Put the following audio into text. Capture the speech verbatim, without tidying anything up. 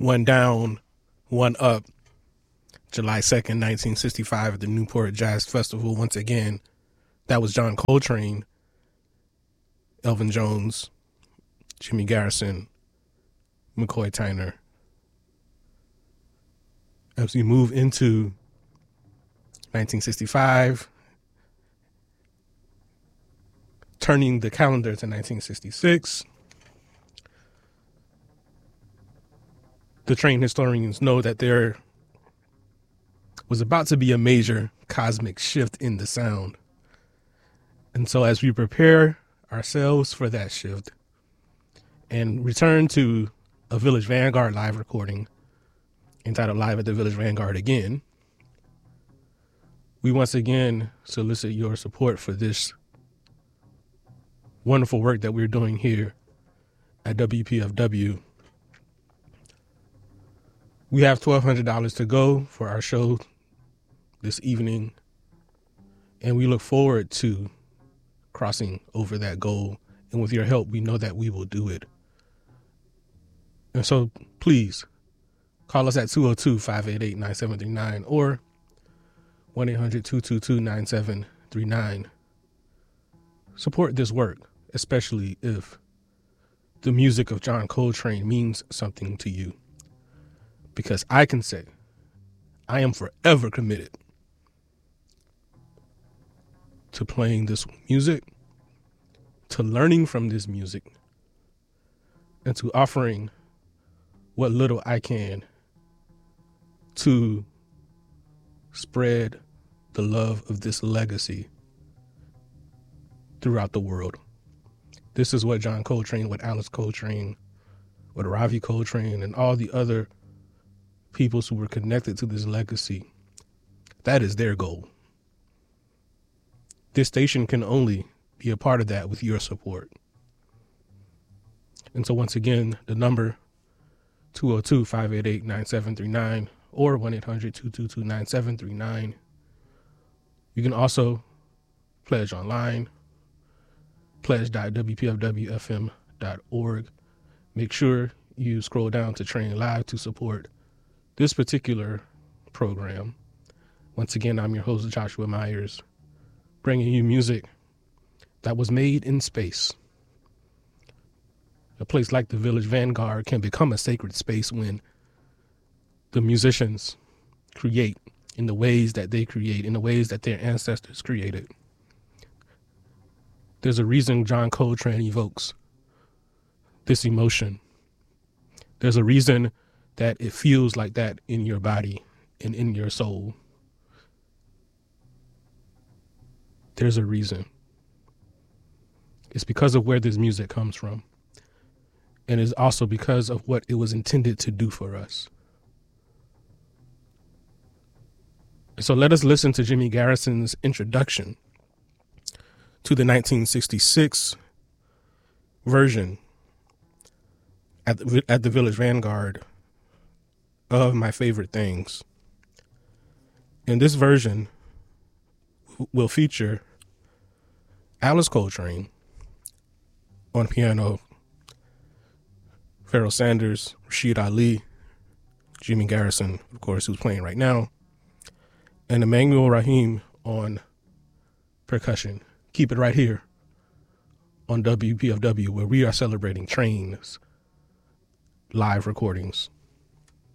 One Down, One Up, July second, nineteen sixty-five at the Newport Jazz Festival. Once again, that was John Coltrane, Elvin Jones, Jimmy Garrison, McCoy Tyner. As we move into nineteen sixty-five, turning the calendar to nineteen sixty-six, the train historians know that there was about to be a major cosmic shift in the sound. And so as we prepare ourselves for that shift and return to a Village Vanguard live recording entitled Live at the Village Vanguard again, we once again solicit your support for this wonderful work that we're doing here at W P F W. We have twelve hundred dollars to go for our show this evening, and we look forward to crossing over that goal. And with your help, we know that we will do it. And so please call us at two oh two, five eight eight, nine seven three nine or one eight hundred, two two two, nine seven three nine. Support this work, especially if the music of John Coltrane means something to you. Because I can say I am forever committed to playing this music, to learning from this music, and to offering what little I can to spread the love of this legacy throughout the world. This is what John Coltrane, what Alice Coltrane, what Ravi Coltrane, and all the other peoples who were connected to this legacy, that is their goal. This station can only be a part of that with your support. And so once again, the number two oh two, five eight eight, nine seven three nine or one eight hundred, two two two, nine seven three nine. You can also pledge online, pledge dot w p f w f m dot org. Make sure you scroll down to Train Live to support this particular program. Once again, I'm your host, Joshua Myers, bringing you music that was made in space. A place like the Village Vanguard can become a sacred space when the musicians create in the ways that they create, in the ways that their ancestors created. There's a reason John Coltrane evokes this emotion. There's a reason that it feels like that in your body and in your soul. There's a reason. It's because of where this music comes from. And it's also because of what it was intended to do for us. So let us listen to Jimmy Garrison's introduction to the nineteen sixty-six version at the, at the Village Vanguard of My Favorite Things. And this version will feature Alice Coltrane on piano, Pharoah Sanders, Rashid Ali, Jimmy Garrison, of course, who's playing right now, and Emmanuel Rahim on percussion. Keep it right here on W P F W, where we are celebrating Train's live recordings.